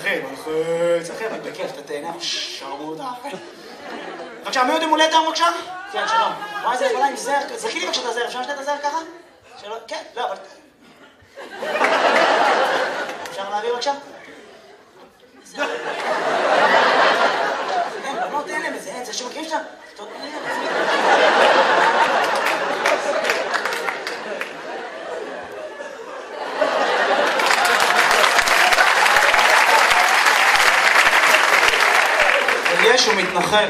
אחי, מלחיץ, אחי, אבל בכיף, אתה תהנה, שרמוטה, אחי. בבקשה, מי עוד יום הולדת היום בבקשה? כן, שלום. וואי, זה יכולה עם זר, זכי לי בבקשה את הזר, אפשר לשתת את הזר ככה? שלום, כן, לא, אבל... אפשר להביא בבקשה? אין, בנות אין להם איזה, אין, זה שמכירים שאתה... טוב, אין יש, הוא מתנחל.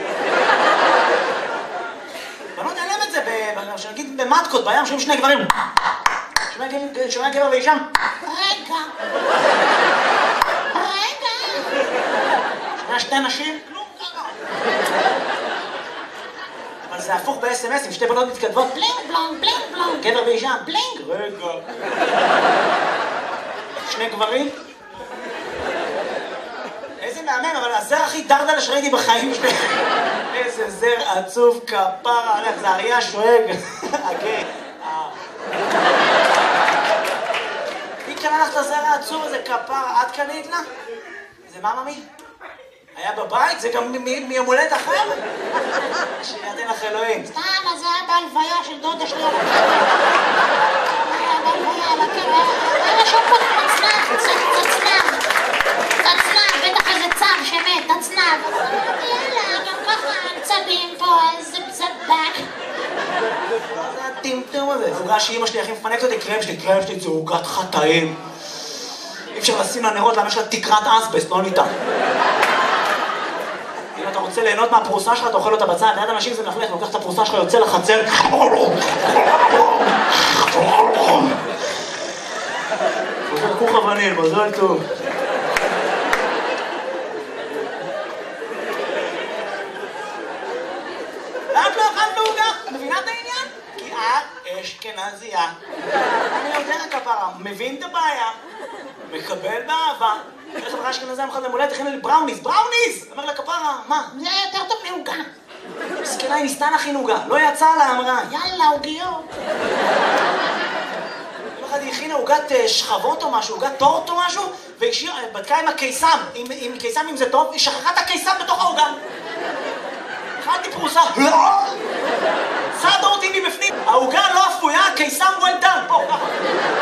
בנות אין להם את זה, שנגיד במטקות, בים, שומעים שני גברים. שומע גבר ואישה. רגע. שומע שתי נשים. כלום ככה. אבל זה הפוך ב-SMS, עם שתי בנות מתכתבות. בלינג בלונג, בלינג בלונג. גבר ואישה. בלינג. רגע. שני גברים. איזה מהמם, אבל הזר הכי דרדלה שראיתי בחיים שלי. איזה זר עצוב כפרה עליך, זה אריה שואג. אוקיי. מי קנה לך את הזר העצוב הזה כפרה? את קנית לה? זה מה ממי? היה בבית? זה גם מיום הולדת אחר? שיתן לך אלוהים. סתם, אז זה היה בהלוויה של דודה שלי על הקבר. היה בהלוויה על הקבר. היה שם פה צנב. בטח איזה צב שמת, תצנב. יאללה, גם ככה צבים פה, איזה צבק. מה זה הטמטום הזה? עוגה שאמא שלי הכי מפנקת אותי, קרם שלי זה עוגת חטאים. אי אפשר לשים לה נרות, למה יש לה תקרת אסבסט, לא ניתן. אם אתה רוצה ליהנות מהפרוסה שלך, אתה אוכל אותה בצד, ליד אנשים זה מלכלך, לוקח את הפרוסה שלך, יוצא לחצר. כוך אבנים, מזל טוב. למה לא אכלת בעוגה? מבינה את העניין? כי את אשכנזייה. אני יודע כפרה, מבין את הבעיה, מקבל באהבה. איך חברה אשכנזייה מחד למולדת, הכינה לי בראוניז. אומר לה כפרה, מה? זה יותר טוב מעוגה. מסכנה, היא ניסתה להכין עוגה, לא יצאה לה, אמרה. יאללה, עוגיות. אחד היא הכינה עוגת שכבות או משהו, עוגת טורט או משהו, והיא בדקה עם הקיסם, עם קיסם אם זה טוב, היא שכחה את הקיסם בתוך העוגה. אכלתי פרוסה, לא! צד אותי מבפנים, העוגה לא אפויה, הקיסם well done, פה, ככה.